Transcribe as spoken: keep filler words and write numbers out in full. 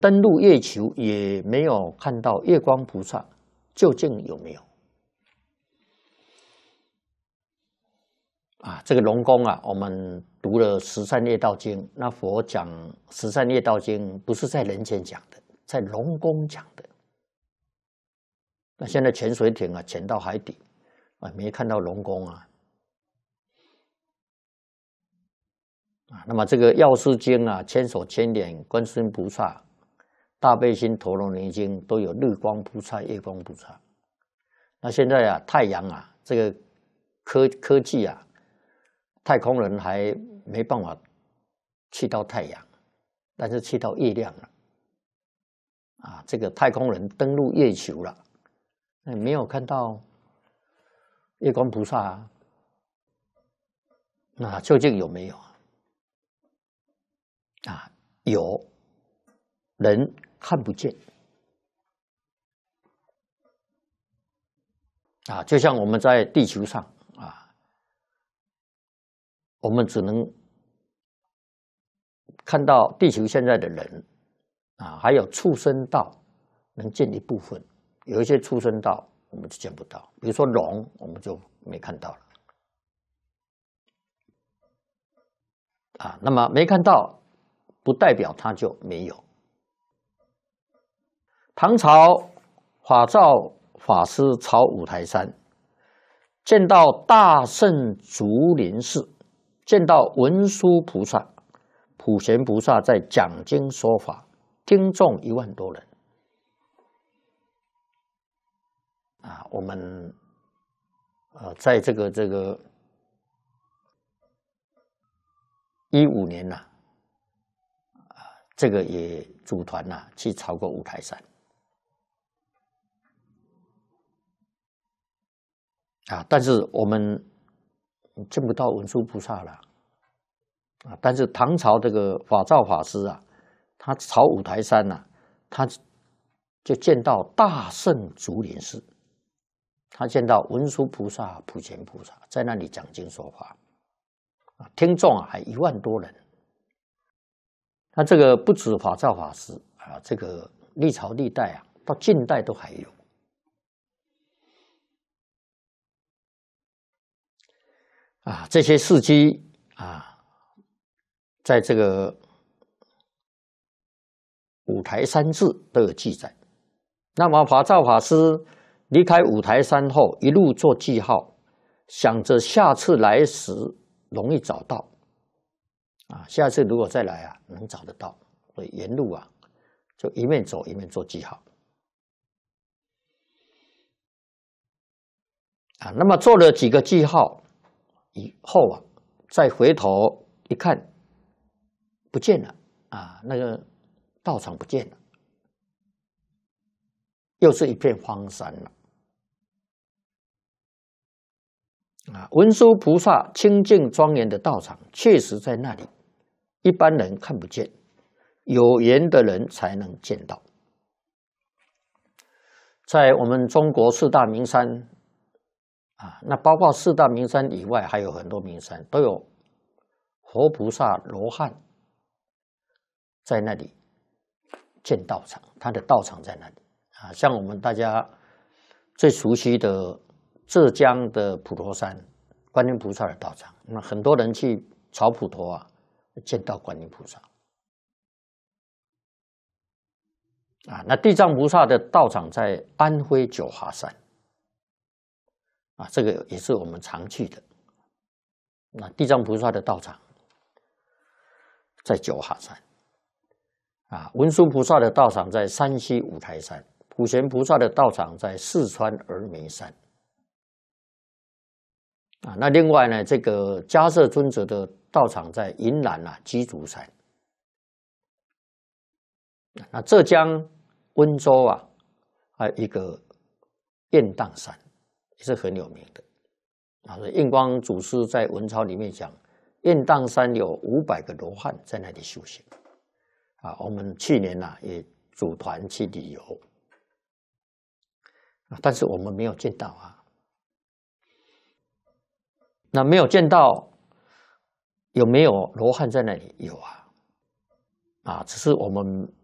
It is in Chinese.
登陆月球，也没有看到月光菩萨，究竟有没有？啊，这个龙宫啊，我们读了《十善业道经》，那佛讲《十善业道经》不是在人间讲的，在龙宫讲的。那现在潜水艇啊，潜到海底啊，没看到龙宫啊。啊，那么这个《药师经》啊，《千手千眼》、观世音菩萨、大悲心陀罗尼经都有日光菩萨、月光菩萨。那现在啊，太阳啊，这个科科技啊，太空人还没办法去到太阳，但是去到月亮了。啊，这个太空人登陆月球了，没有看到月光菩萨啊，那究竟有没有？啊，有人看不见啊，就像我们在地球上啊，我们只能看到地球现在的人啊，还有畜生道能见一部分，有一些畜生道我们就见不到，比如说龙，我们就没看到了啊。那么没看到，不代表它就没有。唐朝法照法师朝五台山，见到大圣竹林寺，见到文殊菩萨、普贤菩萨在讲经说法，听众一万多人。啊，我们呃，在这个这个一五年呐、啊，这个也组团呐、啊、去朝过五台山。啊，但是我们见不到文殊菩萨了啊！但是唐朝这个法照法师啊，他朝五台山呐、啊，他就见到大圣竹林寺，他见到文殊菩萨、普贤菩萨在那里讲经说法啊，听众啊还一万多人。他这个不止法照法师啊，这个历朝历代啊，到近代都还有。啊，这些事迹啊，在这个五台山志都有记载。那么法照法师离开五台山后，一路做记号，想着下次来时容易找到。啊，下次如果再来啊，能找得到。所以沿路啊，就一面走一面做记号。啊，那么做了几个记号。以后啊，再回头一看，不见了啊，那个道场不见了，又是一片荒山了。啊，文殊菩萨清净庄严的道场确实在那里，一般人看不见，有缘的人才能见到。在我们中国四大名山。啊，那包括四大名山以外，还有很多名山都有活菩萨罗汉在那里建道场，他的道场在那里啊。像我们大家最熟悉的浙江的普陀山观音菩萨的道场，那很多人去朝普陀啊，见到观音菩萨啊。那地藏菩萨的道场在安徽九华山。啊，这个也是我们常去的。那地藏菩萨的道场在九华山，啊，文殊菩萨的道场在山西五台山，普贤菩萨的道场在四川峨眉山。啊，那另外呢，这个迦叶尊者的道场在云南啊鸡足山。那浙江温州啊，还有一个雁荡山。也是很有名的啊！所以印光祖师在文钞里面讲，雁荡山有五百个罗汉在那里修行啊。我们去年呐、啊、也组团去旅游啊，但是我们没有见到啊。那没有见到，有没有罗汉在那里？有啊，啊，只是我们